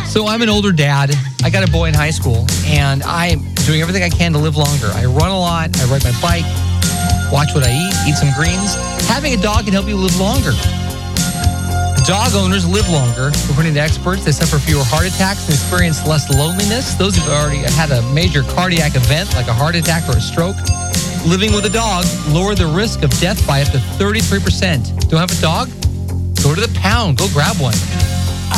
So I'm an older dad. I got a boy in high school, and I'm doing everything I can to live longer. I run a lot. I ride my bike, watch what I eat some greens. Having a dog can help you live longer. Dog owners live longer. According to experts, they suffer fewer heart attacks and experience less loneliness. Those who've already had a major cardiac event, like a heart attack or a stroke, living with a dog lower the risk of death by up to 33%. Don't have a dog? Go to the pound. Go grab one.